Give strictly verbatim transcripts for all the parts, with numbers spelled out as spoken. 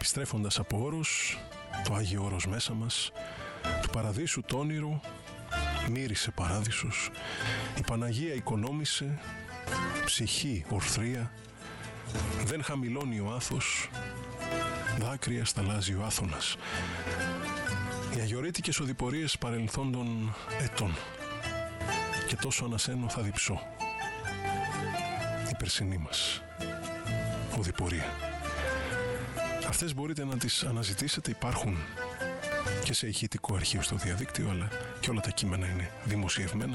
Επιστρέφοντας από Όρος, το Άγιο Όρος μέσα μας, του παραδείσου το όνειρο, μύρισε παράδεισος, η Παναγία οικονόμησε, ψυχή ορθρία, δεν χαμηλώνει ο άθος, δάκρυα σταλάζει ο άθωνας. Οι αγιορείτικες οδηπορίες παρελθόντων ετών, και τόσο ανασένω θα διψώ. Η περσινή μας οδηπορία. Αυτές μπορείτε να τις αναζητήσετε, υπάρχουν και σε ηχητικό αρχείο στο διαδίκτυο, αλλά και όλα τα κείμενα είναι δημοσιευμένα.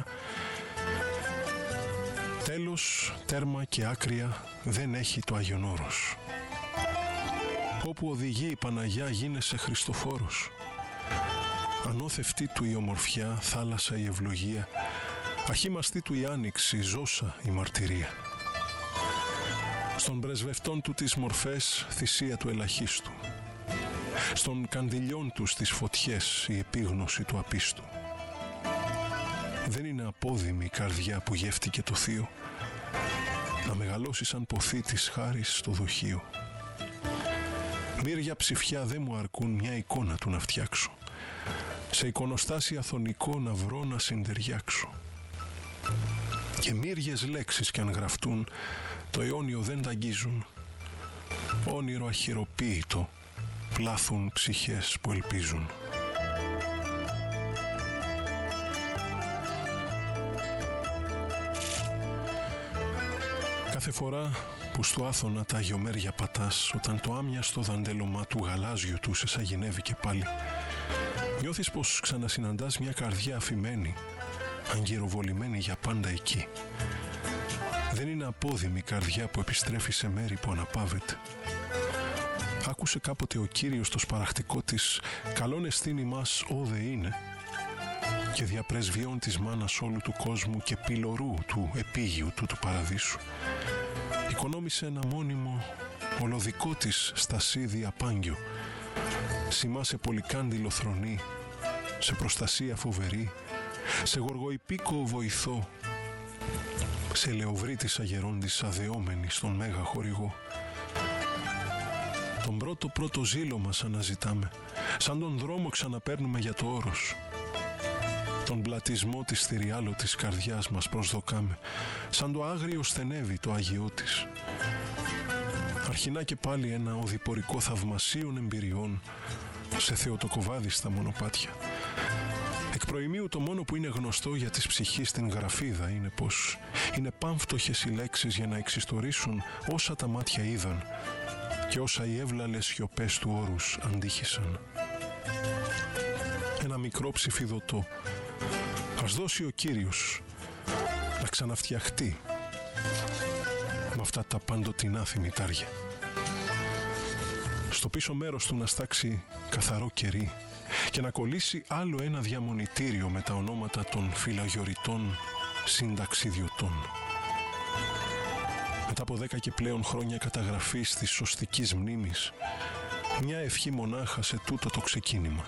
Τέλος, τέρμα και άκρια δεν έχει το Άγιον Όρος. Όπου οδηγεί η Παναγιά γίνεσαι Χριστοφόρος. Ανώθευτή του η ομορφιά, θάλασσα η ευλογία, αχήμαστή του η άνοιξη, ζώσα η μαρτυρία. Στον πρεσβευτών του τις μορφές, θυσία του ελαχίστου. Στον κανδυλιών τους τις φωτιές, η επίγνωση του απίστου. Δεν είναι απόδημη η καρδιά που γεύτηκε το θείο, να μεγαλώσει σαν ποθή της χάρης στο δοχείο. Μύρια ψηφιά δεν μου αρκούν μια εικόνα του να φτιάξω, σε εικονοστάσι αθωνικό να βρω να συντεριάξω. Και μύριες λέξεις κι αν γραφτούν, το αιώνιο δεν τα αγγίζουν. Όνειρο αχυροποίητο, πλάθουν ψυχές που ελπίζουν. Κάθε φορά που στο άθωνα τα αγιομέρια πατάς, όταν το άμοιαστο δαντέλωμα του γαλάζιου του σε σαγηνεύει και πάλι, νιώθεις πως ξανασυναντάς μια καρδιά αφημένη, αγκυροβολημένη για πάντα εκεί. Δεν είναι απόδημη η καρδιά που επιστρέφει σε μέρη που αναπαύεται. Άκουσε κάποτε ο Κύριος το σπαραχτικό της «Καλόν εστίν ημάς όδε είναι» και διαπρεσβειών της μάνας όλου του κόσμου και πυλωρού του επίγειου του του παραδείσου. Οικονόμησε ένα μόνιμο ολοδικό της στασίδι απάγγιο, σημά σε πολυκάντιλο θρονή, σε προστασία φοβερή, σε γοργοϊπίκο βοηθό, σε λεωβρή της αγερόντης αδεόμενη στον μέγα χορηγό. Τον πρώτο πρώτο ζήλο μας αναζητάμε, σαν τον δρόμο ξαναπαίρνουμε για το όρος. Τον πλατισμό της θηριάλωτης καρδιάς μας προσδοκάμε, σαν το άγριο στενεύει το Άγιό της. Αρχινά και πάλι ένα οδηπορικό θαυμασίων εμπειριών, σε θεοτοκοβάδιστα μονοπάτια. Εκ προημίου το μόνο που είναι γνωστό για της ψυχής στην γραφίδα είναι πως είναι πάμφτωχες οι λέξεις για να εξιστορήσουν όσα τα μάτια είδαν και όσα οι εύλαλες σιωπές του όρους αντίχησαν. Ένα μικρό ψηφιδωτό ας δώσει ο Κύριος να ξαναφτιαχτεί με αυτά τα παντοτινά θυμητάρια. Στο πίσω μέρος του να στάξει καθαρό κερί και να κολλήσει άλλο ένα διαμονητήριο με τα ονόματα των φυλαγιοριτών συνταξιδιωτών. Μετά από δέκα και πλέον χρόνια καταγραφής της σωστικής μνήμης, μια ευχή μονάχα σε τούτο το ξεκίνημα.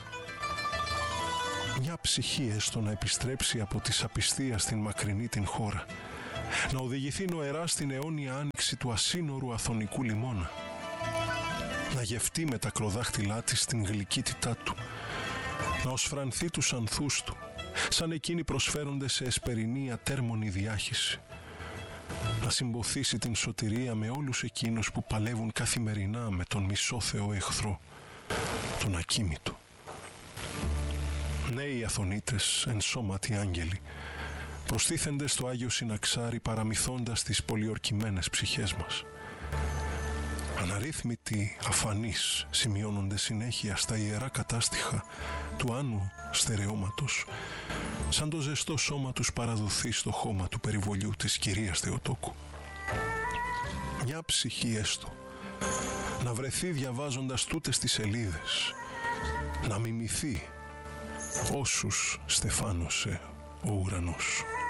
Μια ψυχή έστω να επιστρέψει από τη σαπιστία στην μακρινή την χώρα, να οδηγηθεί νοερά στην αιώνια άνοιξη του ασύνορου αθωνικού λιμώνα, να γευτεί με τα κροδάχτυλά της την γλυκύτητά του, να οσφρανθεί τους ανθούς του, σαν εκείνοι προσφέρονται σε εσπερινή ατέρμονη διάχυση, να συμποθήσει την σωτηρία με όλους εκείνους που παλεύουν καθημερινά με τον μισόθεο εχθρό, τον ακίμητο. Νέοι αθωνίτες, ενσώματοι άγγελοι, προστίθενται στο Άγιο Συναξάρι παραμυθώντας τις πολιορκημένες ψυχές μας. Αναρρύθμιτοι αφανείς σημειώνονται συνέχεια στα ιερά κατάστιχα του Άνου στερεώματος, σαν το ζεστό σώμα τους παραδοθεί στο χώμα του περιβολιού της Κυρίας Θεοτόκου. Μια ψυχή έστω να βρεθεί διαβάζοντας τούτες τις σελίδες, να μιμηθεί όσους στεφάνωσε ο ουρανός.